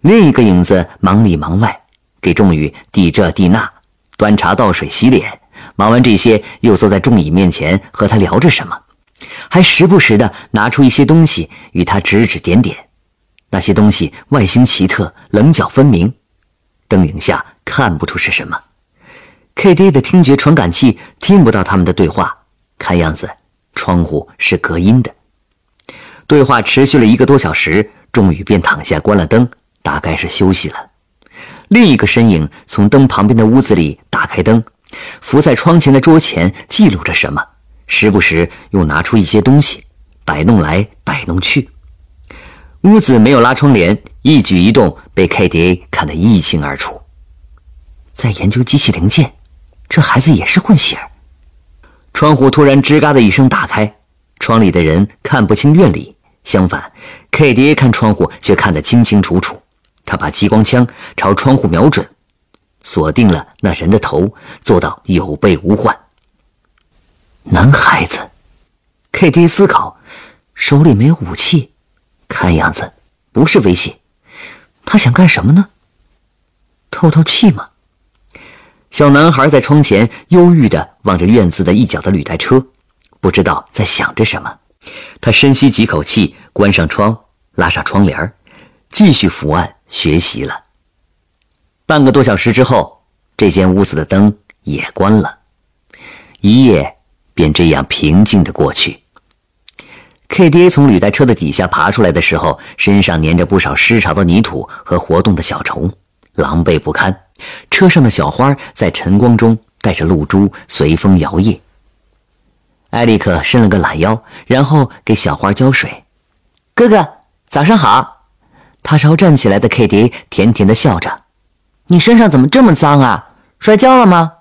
另一个影子忙里忙外，给仲宇递这递那，端茶倒水洗脸，忙完这些又坐在仲宇面前和他聊着什么，还时不时地拿出一些东西与他指指点点。那些东西外形奇特，棱角分明，灯影下看不出是什么。KDA 的听觉传感器听不到他们的对话，看样子窗户是隔音的。对话持续了1个多小时，仲宇便躺下关了灯，大概是休息了。另一个身影从灯旁边的屋子里打开灯，伏在窗前的桌前记录着什么，时不时又拿出一些东西，摆弄来摆弄去。屋子没有拉窗帘，一举一动被 KDA 看得一清二楚。在研究机器零件，这孩子也是混血儿。窗户突然吱嘎的一声打开，窗里的人看不清院里，相反 KDA 看窗户却看得清清楚楚。他把激光枪朝窗户瞄准，锁定了那人的头，做到有备无患。男孩子 KDA 思考，手里没有武器，看样子不是威胁。他想干什么呢？透透气吗？小男孩在窗前忧郁地望着院子的一角的履带车，不知道在想着什么。他深吸几口气，关上窗，拉上窗帘，继续伏案学习了。半个多小时之后，这间屋子的灯也关了，一夜便这样平静地过去。KDA 从履带车的底下爬出来的时候，身上粘着不少湿潮的泥土和活动的小虫，狼狈不堪。车上的小花在晨光中带着露珠随风摇曳。艾利克伸了个懒腰，然后给小花浇水。哥哥，早上好。他朝站起来的 KDA 甜甜地笑着。你身上怎么这么脏啊？摔跤了吗？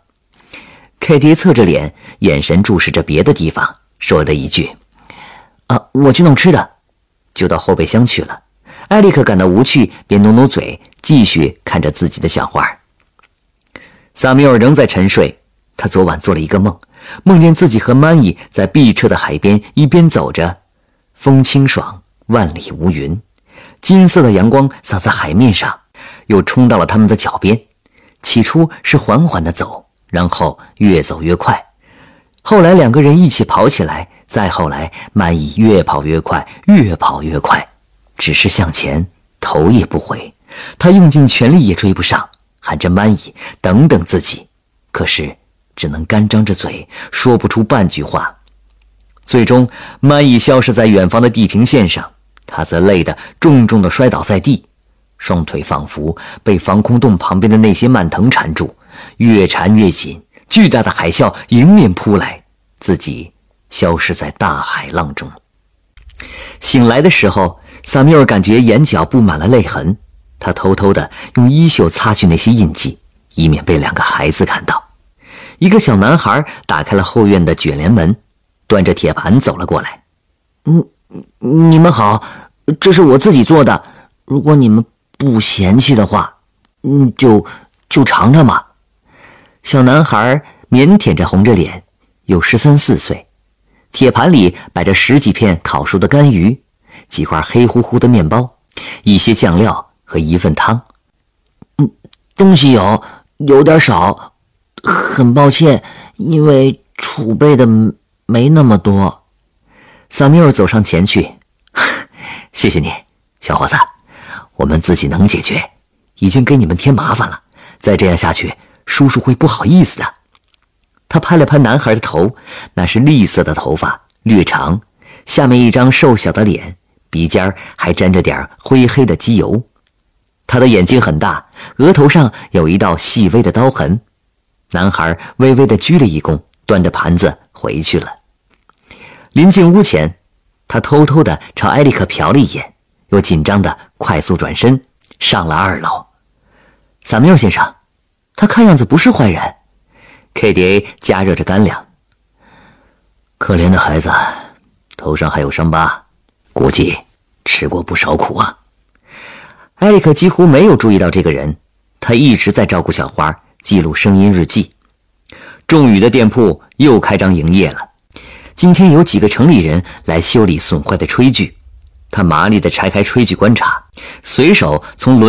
KDA 侧着脸，眼神注视着别的地方，说了一句我去弄吃的，就到后备箱去了。艾利克感到无趣，便努努嘴，继续看着自己的小花。萨缪尔仍在沉睡，他昨晚做了一个梦，梦见自己和曼伊在碧澈的海边一边走着，风清爽，万里无云，金色的阳光洒在海面上，又冲到了他们的脚边。起初是缓缓地走，然后越走越快，后来2个人一起跑起来，再后来曼伊越跑越快，越跑越快，只是向前，头也不回。他用尽全力也追不上，喊着曼伊等等自己，可是只能干张着嘴，说不出半句话。最终曼伊消失在远方的地平线上，他则累得重重地摔倒在地，双腿仿佛被防空洞旁边的那些蔓藤缠住，越缠越紧，巨大的海啸迎面扑来，自己消失在大海浪中。醒来的时候，萨缪尔感觉眼角布满了泪痕，他偷偷地用衣袖擦去那些印记，以免被2个孩子看到。一个小男孩打开了后院的卷帘门，端着铁盘走了过来。你们好，这是我自己做的，如果你们不嫌弃的话，就尝尝吧。小男孩腼腆着红着脸，有13、14岁。铁盘里摆着10几片烤熟的干鱼，几块黑乎乎的面包，一些酱料和一份汤。东西有点少，很抱歉，因为储备的没那么多。萨缪尔走上前去，谢谢你，小伙子，我们自己能解决，已经给你们添麻烦了，再这样下去，叔叔会不好意思的。他拍了拍男孩的头，那是栗色的头发，略长，下面一张瘦小的脸，鼻尖还沾着点灰黑的机油。他的眼睛很大，额头上有一道细微的刀痕。男孩微微地鞠了一躬，端着盘子回去了。临进屋前，他偷偷地朝埃利克瞟了一眼，又紧张地快速转身上了2楼。萨缪尔先生，他看样子不是坏人。KDA 加热着干粮。可怜的孩子，头上还有伤疤，估计吃过不少苦啊。埃利克几乎没有注意到这个人，他一直在照顾小花，记录声音日记。仲宇的店铺又开张营业了，今天有几个城里人来修理损坏的炊具，他麻利地拆开炊具观察，随手从轮